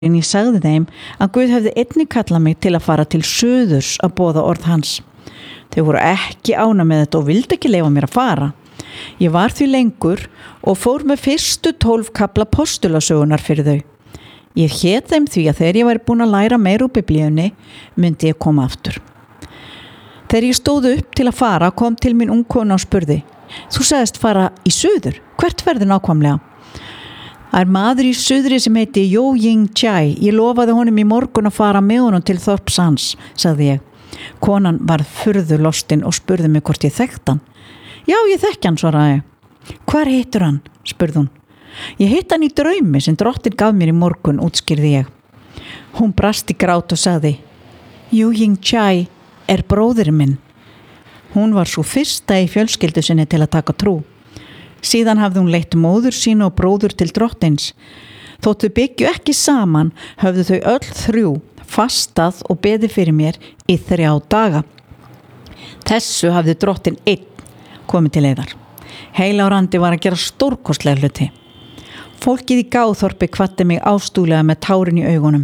en ég sagði þeim að Guð hefði einnig kallað mig til að fara til suðurs að boða orð hans. Þau voru ekki ánægð með þetta og vildu ekki leyfa mér að fara. Ég var því lengur og fór með fyrstu 12 kafla postulasögunar fyrir þau. Ég hét þeim því að þegar ég væri búin að læra meira úr Biblíunni myndi ég koma aftur. Þegar ég stóð upp til að fara kom til mín ung kona og spurði: Þú sagðist fara í suður, hvert ferðu nákvæmlega? Það maður í suðri sem heiti Jo Ying Chai. Ég lofaði honum í morgun að fara með honum til þorps hans, sagði ég. Konan var furðu lostin og spurði mig hvort ég þekkti hann. Já, ég þekki hann, svaraði ég. Hvar heitir hann? Spurði hún. Ég hitti hann í draumi sem drottin gaf mér í morgun, útskýrði ég. Hún brast í grát og sagði: Jo Ying Chai er bróðir minn. Hún var svo fyrsta í fjölskyldu sinni til að taka trú. Síðan hafði hún leitt móður sína og bróður til drottins. Þótt þau byggju ekki saman, höfðu þau öll 3 fastað og beðið fyrir mér í 3 daga. Þessu hafði drottin einn komið til leiðar. Heilárandi var að gera stórkostlega hluti. Fólkið í Gáðþorpi hvatti mig ástúlega með tárin í augunum.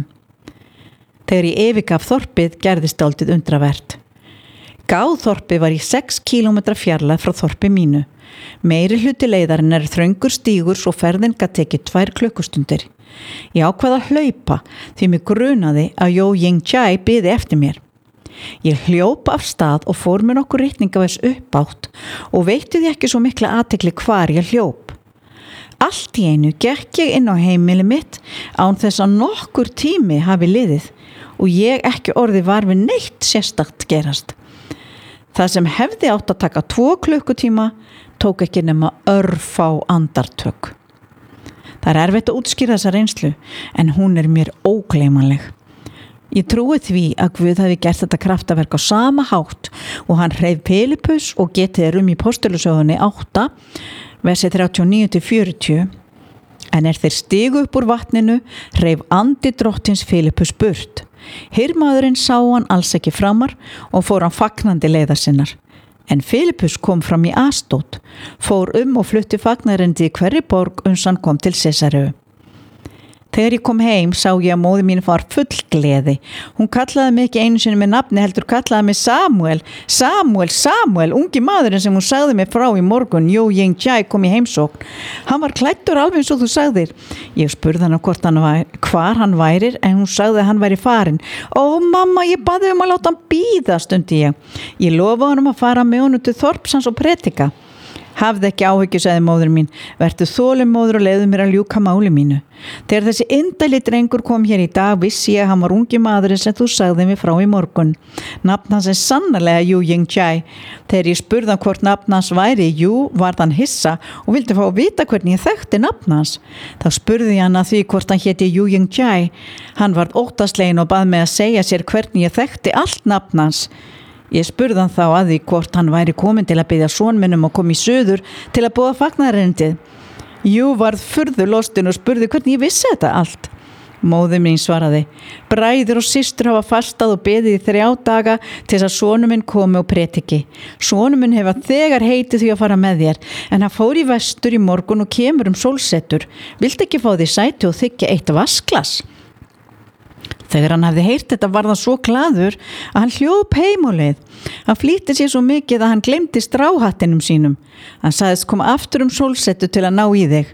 Þegar ég yfirgaf þorpið gerðist dálítið undravert. Gáðþorpið var í 6 kílómetra fjarlægð frá þorpi mínu. Meiri hluti leiðarinn er þröngur stígur svo ferðin gat tekið 2 klukkustundir. Ég ákvað að hlaupa því mig grunaði að Jo Ying Chai biði eftir mér. Ég hljóp af stað og fór með nokkur ritningavæs uppátt og veitti því ekki svo mikla athygli hvar ég hljóp. Allt í einu gekk ég inn á heimili mitt án þess að nokkur tími hafi liðið og ég ekki orðið var við neitt sérstakt gerast. Það sem hefði átt að taka 2 klukkutíma tók ekki nema örfá andartök. Það er erfitt að útskýra þessa reynslu en hún er mér ógleymanleg. Ég trúi því að Guð hafi gert þetta kraftaverk á sama hátt og hann hreif Filipus og getið í postulasögunni 8, versi 39-40. En þeir stigu upp úr vatninu, hreif andi drottins Filipus burt. Hirmaðurinn sá hann alls ekki framar og fór hann fagnandi leiðar sinnar. En Filipus kom fram í Asdót, fór og flutti fagnarindi í hverri borg uns hann kom til Sesareu. Þegar ég kom heim sá ég að móðir mín var full gleði. Hún kallaði mig ekki einu sinni með nafni heldur kallaði mig Samuel. Samuel, ungi maðurinn sem hún sagði mig frá í morgun, Jo Ying Chai, kom í heimsókn. Hann var klæddur alveg eins og þú sagðir. Ég spurði hann hvar hann væri en hún sagði að hann væri farinn. Ó mamma, ég baði að láta hann bíða, stundi ég. Ég lofaði honum að fara með honum til þorpsans og predika. Hafði ekki áhyggjur, sagði móður mín. Vertu þolinmóður og leyfðu mér að ljúka máli mínu. Þegar þessi indæli drengur kom hér í dag vissi ég að hann var ungi maðurinn sem þú sagði mig frá í morgun. Nafn hans er sannarlega Jo Ying Chai. Þegar ég spurði hann hvort nafn hans væri varð hann hissa og vildi fá að vita hvernig ég þekkti nafn hans. Þá spurði ég hann að því hvort hann héti Jo Ying Chai. Hann varð óttasleginn og bað mig að segja sér hvernig ég þekkti allt nafn hans. Ég spurði hann þá að því hvort hann væri komin til að biðja son minn að koma í suður til að boða fagnaðarerindið. Varð furðu lostin og spurði hvernig ég vissi þetta allt. Móðir mín svaraði: Bræður og systur hafa fastað og beðið í 3 daga til þess að sonur minn komi og prediki. Sonur minn hefur þegar heitið því að fara með þér, en hann fór í vestur í morgun og kemur sólsetur. Viltu ekki fá því sæti og þiggja 1 vasklas? Þegar hann hafði heyrt þetta varð hann svo glaður að hann hljóp heim á leið. Hann flýtti sér svo mikið að hann gleymdi stráhattinum sínum. Hann sagðist koma aftur sólsetu til að ná í þig.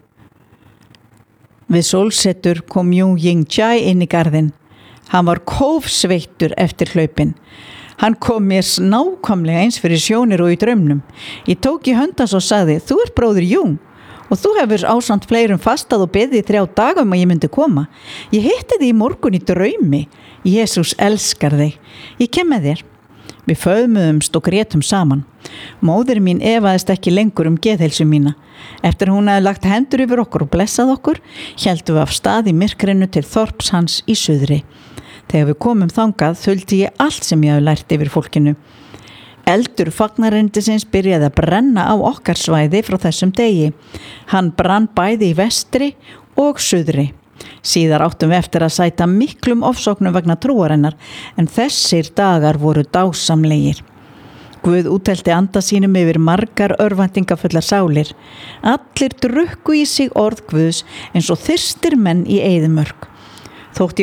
Við sólsetur kom Jo Ying Chai inn í garðinn. Hann var kófsveittur eftir hlaupin. Hann kom mér nákvæmlega eins fyrir sjónir og í draumnum. Ég tók í hönd hans og sagði: Þú ert bróðir Jung og þú hefur ásamt fleirum fastað og beðið í 3 daga að ég myndi koma. Ég hitti þig í morgun í draumi. Jesús elskar þig. Ég kem með þér. Við föðmuðumst og grétum saman. Móðir mín efaðist ekki lengur geðheilsu mína. Eftir hún hefði lagt hendur yfir okkur og blessað okkur, héldum við af stað í myrkrinu til þorps hans í suðri. Þegar við komum þangað þuldi ég allt sem ég hafði lært yfir fólkinu. Eldur fagnarerindisins byrjaði að brenna á okkar svæði frá þessum degi. Hann brann bæði í vestri og suðri. Síðar áttum við eftir að sæta miklum ofsóknum vegna trúarinnar, en þessir dagar voru dásamlegir. Guð úthelti anda sínum yfir margar örvæntingafullar sálir. Allir drukku í sig orð Guðs eins og þyrstir menn í eyðimörk. Þótt